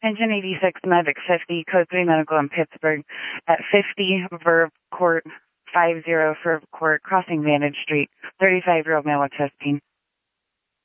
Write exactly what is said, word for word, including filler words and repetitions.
Engine eighty-six, Mavic fifty, Code three Medical in Pittsburgh at fifty Verve Court, five zero Verve Court, crossing Vantage Street, thirty-five-year-old male with chest pain.